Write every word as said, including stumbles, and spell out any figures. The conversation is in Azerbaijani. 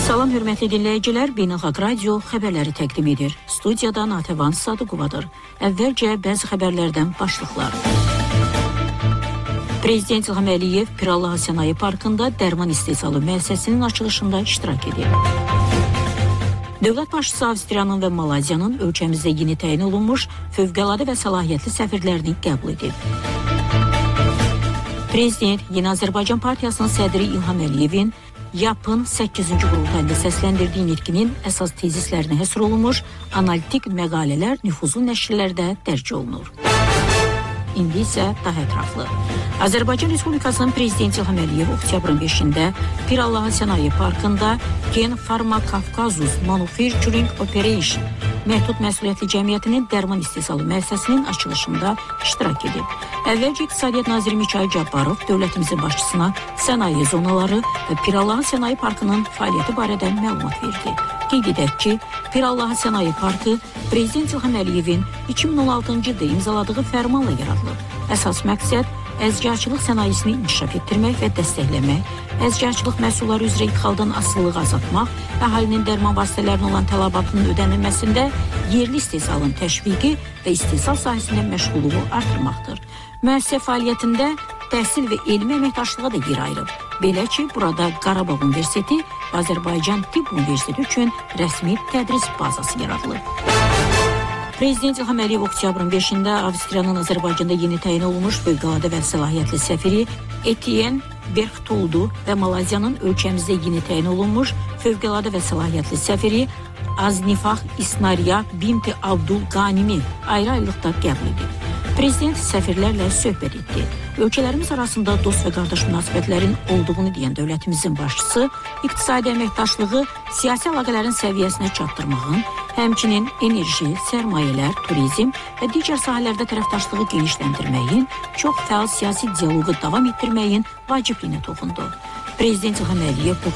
Salam hörmətli dinləyicilər, Beynəlxalq Radio xəbərləri təqdim edir. Studiyada Natəvan Sadıqovadır. Əvvəlcə bəzi xəbərlərdən başlıqlar. Prezident İlham Əliyev Pirallahı Sənaye Parkında dərman istehsalı müəssisəsinin açılışında iştirak edir. Dövlət başçısı Avstriyanın və Malaziyanın ölkəmizdə yeni təyin olunmuş fövqəladə və səlahiyyətli səfirlərini qəbul edib. Prezident Yeni Azərbaycan Partiyasının sədri İlham Əliyevin YAP-ın səkkizinci qurultayında səsləndirdiyi nitqinin əsas tezislərinə həsr olunmuş analitik məqalələr nüfuzlu nəşrlərdə dərc olunur. İndi isə daha ətraflı. Azərbaycan Respublikasının Prezidenti İlham Əliyev oktyabrın beşində Pirallahı Sənaye Parkında Gen Pharma Kafkazus Manufacturing Operation məhdud məsuliyyətli cəmiyyətinin dərman istehsalı müəssisəsinin açılışında iştirak edib. Əvvəlcə İqtisadiyyat Naziri Mikayıl Cabbarov dövlətimizin başçısına sənaye zonaları və Pirallahı Sənaye Parkının fəaliyyəti barədə məlumat verdi. Qeyd edək ki, Pirallahı Sənaye Parkı Prezident İlham Əliyevin iki min on altıncı ildə imzaladığı fərmanla yaradılıb. Əsas məqsəd əzgərçılıq sənayesini inkişaf etdirmək və dəstəkləmək, əzgərçılıq məhsulları üzrə ixaldan asılılığı azaltmaq, əhalinin dərman vasitələrinin olan tələbatının ödənilməsində yerli istehsalın təşviqi və istehsal sahəsində məşğulluğu artırmaqdır. Müəssisə fəaliyyətində təhsil və elmi əməkdaşlığa da yer ayırıb. Belə ki, burada Qarabağ Universiteti və Azərbaycan Tibb Universiteti üçün rəsmi tədris bazası yaradılıb. Prezident İlham Əliyev oktyabrın beşində Avstriyanın Azərbaycanda yeni təyin olunmuş fövqəladə və səlahiyyətli səfiri Etienne Berchtoldu və Malaziyanın ölkəmizdə yeni təyin olunmuş fövqəladə və səlahiyyətli səfiri Aznifah İsnariya Binti Abdul Qanimi ayrı-ayrılıqda qəbul edib. Prezident səfirlərlə söhbət etdi. Ölkələrimiz arasında dost və qardaş münasibətlərin olduğunu deyən dövlətimizin başçısı, iqtisadi əməkdaşlığı siyasi əlaqələrin səviyyəsinə çatdırmağın, həmçinin enerji, sərmayələr, turizm və digər sahələrdə tərəfdaşlığı genişləndirməyin, çox fəal siyasi dialoqu davam etdirməyin vacibliyinə toxundu. Prezident İlham Əliyev bu